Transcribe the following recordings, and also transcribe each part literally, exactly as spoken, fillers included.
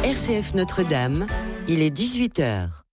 R C F Notre-Dame, il est dix-huit heures.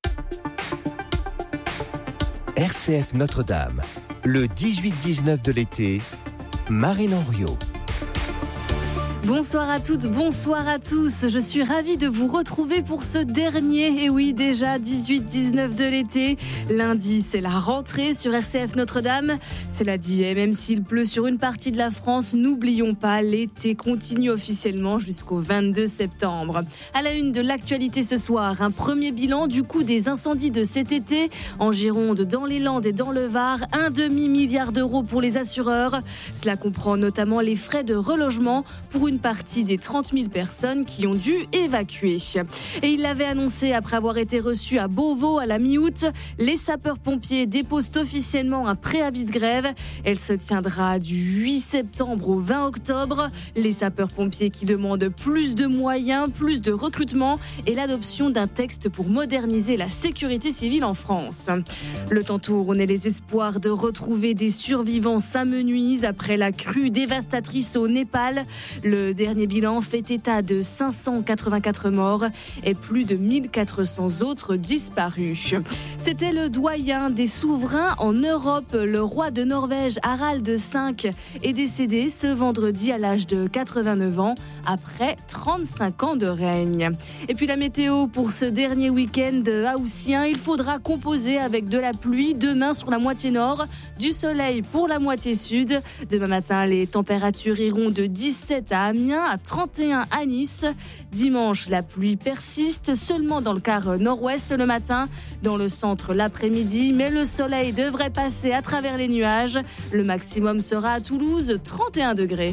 R C F Notre-Dame, le dix-huit dix-neuf de l'été, Marine Henriot. Bonsoir à toutes, bonsoir à tous. Je suis ravie de vous retrouver pour ce dernier, et oui déjà dix-huit dix-neuf de l'été. Lundi, c'est la rentrée sur R C F Notre-Dame. Cela dit, même s'il pleut sur une partie de la France, n'oublions pas, l'été continue officiellement jusqu'au vingt-deux septembre. À la une de l'actualité ce soir, un premier bilan du coût des incendies de cet été. En Gironde, dans les Landes et dans le Var, un demi-milliard d'euros pour les assureurs. Cela comprend notamment les frais de relogement pour une partie des trente mille personnes qui ont dû évacuer. Et il l'avait annoncé après avoir été reçu à Beauvau à la mi-août, les sapeurs-pompiers déposent officiellement un préavis de grève. Elle se tiendra du huit septembre au vingt octobre. Les sapeurs-pompiers qui demandent plus de moyens, plus de recrutement et l'adoption d'un texte pour moderniser la sécurité civile en France. Le temps tourne et les espoirs de retrouver des survivants s'amenuisent après la crue dévastatrice au Népal. Le dernier bilan fait état de cinq cent quatre-vingt-quatre morts et plus de mille quatre cents autres disparus. C'était le doyen des souverains en Europe. Le roi de Norvège, Harald cinq, est décédé ce vendredi à l'âge de quatre-vingt-neuf ans après trente-cinq ans de règne. Et puis la météo pour ce dernier week-end haussien, il faudra composer avec de la pluie demain sur la moitié nord, du soleil pour la moitié sud. Demain matin, les températures iront de dix-sept à Amiens, à trente et un à Nice. Dimanche, la pluie persiste seulement dans le quart nord-ouest le matin, dans le centre l'après-midi, mais le soleil devrait passer à travers les nuages. Le maximum sera à Toulouse, trente et un degrés.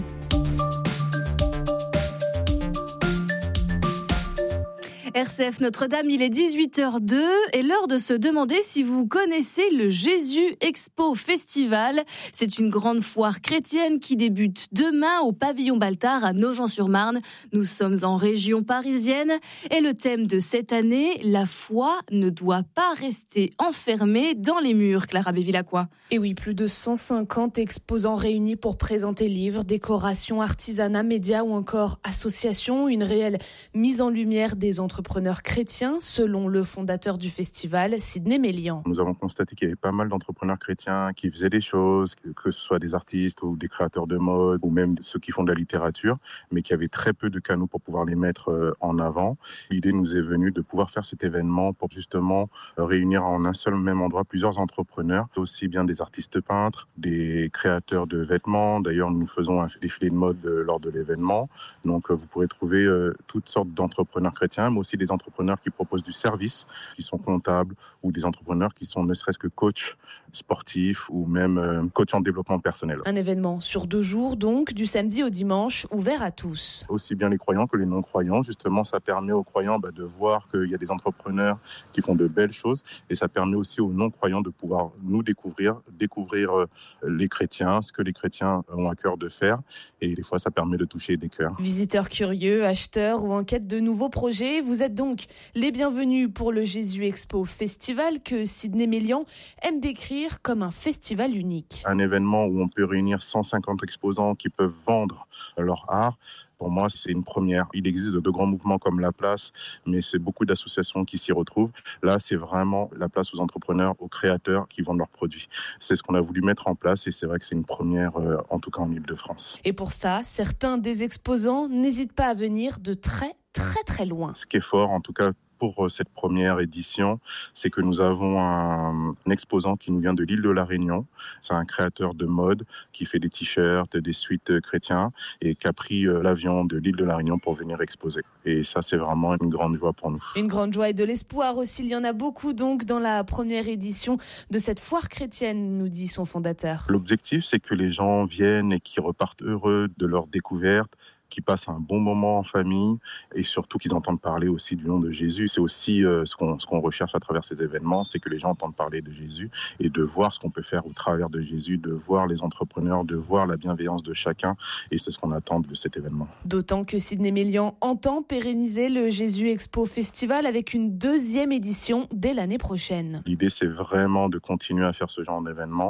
R C F Notre-Dame, il est dix-huit heures deux et l'heure de se demander si vous connaissez le Jésus Expo Festival. C'est une grande foire chrétienne qui débute demain au pavillon Baltard à Nogent-sur-Marne. Nous sommes en région parisienne et le thème de cette année, la foi ne doit pas rester enfermée dans les murs. Clara Bévilacqua. Et oui, plus de cent cinquante exposants réunis pour présenter livres, décorations, artisanat, médias ou encore associations. Une réelle mise en lumière des entrepreneurs chrétiens, selon le fondateur du festival, Sidney Mélian. Nous avons constaté qu'il y avait pas mal d'entrepreneurs chrétiens qui faisaient des choses, que ce soit des artistes ou des créateurs de mode ou même ceux qui font de la littérature, mais qui avaient très peu de canaux pour pouvoir les mettre en avant. L'idée nous est venue de pouvoir faire cet événement pour justement réunir en un seul même endroit plusieurs entrepreneurs, aussi bien des artistes peintres, des créateurs de vêtements. D'ailleurs, nous faisons un défilé de mode lors de l'événement. Donc, vous pourrez trouver toutes sortes d'entrepreneurs chrétiens, mais aussi des entrepreneurs qui proposent du service, qui sont comptables, ou des entrepreneurs qui sont ne serait-ce que coachs sportifs ou même euh, coachs en développement personnel. Un événement sur deux jours, donc, du samedi au dimanche, ouvert à tous. Aussi bien les croyants que les non-croyants. Justement, ça permet aux croyants bah, de voir qu'il y a des entrepreneurs qui font de belles choses et ça permet aussi aux non-croyants de pouvoir nous découvrir, découvrir euh, les chrétiens, ce que les chrétiens ont à cœur de faire et des fois, ça permet de toucher des cœurs. Visiteurs curieux, acheteurs ou en quête de nouveaux projets, vous êtes donc les bienvenus pour le Jésus Expo Festival que Sidney Mélian aime décrire comme un festival unique. Un événement où on peut réunir cent cinquante exposants qui peuvent vendre leur art. Pour moi, c'est une première. Il existe de grands mouvements comme La Place, mais c'est beaucoup d'associations qui s'y retrouvent. Là, c'est vraiment la place aux entrepreneurs, aux créateurs qui vendent leurs produits. C'est ce qu'on a voulu mettre en place et c'est vrai que c'est une première, euh, en tout cas en Île-de-France. Et pour ça, certains des exposants n'hésitent pas à venir de très, très, très loin. Ce qui est fort, en tout cas, pour cette première édition, c'est que nous avons un, un exposant qui nous vient de l'île de la Réunion. C'est un créateur de mode qui fait des t-shirts, des suites chrétiens et qui a pris l'avion de l'île de la Réunion pour venir exposer. Et ça, c'est vraiment une grande joie pour nous. Une grande joie et de l'espoir aussi. Il y en a beaucoup donc dans la première édition de cette foire chrétienne, nous dit son fondateur. L'objectif, c'est que les gens viennent et qu'ils repartent heureux de leur découverte, qui passent un bon moment en famille et surtout qu'ils entendent parler aussi du nom de Jésus. C'est aussi euh, ce qu'on, ce qu'on recherche à travers ces événements, c'est que les gens entendent parler de Jésus et de voir ce qu'on peut faire au travers de Jésus, de voir les entrepreneurs, de voir la bienveillance de chacun et c'est ce qu'on attend de cet événement. D'autant que Sidney Mélian entend pérenniser le Jésus Expo Festival avec une deuxième édition dès l'année prochaine. L'idée, c'est vraiment de continuer à faire ce genre d'événement.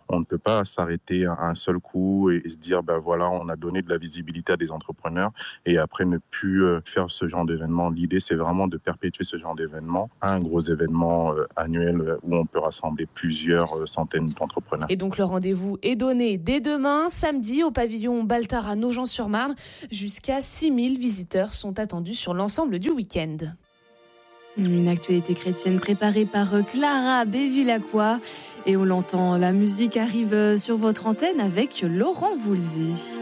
On ne peut pas s'arrêter à un seul coup et, et se dire, ben voilà, on a donné de la visibilité à des entrepreneurs et après ne plus euh, faire ce genre d'événement. L'idée, c'est vraiment de perpétuer ce genre d'événement à un gros événement euh, annuel où on peut rassembler plusieurs euh, centaines d'entrepreneurs. Et donc le rendez-vous est donné dès demain, samedi, au pavillon Baltard à Nogent-sur-Marne. Jusqu'à six mille visiteurs sont attendus sur l'ensemble du week-end. Une actualité chrétienne préparée par Clara Bévilacqua. Et on l'entend, la musique arrive sur votre antenne avec Laurent Voulzy.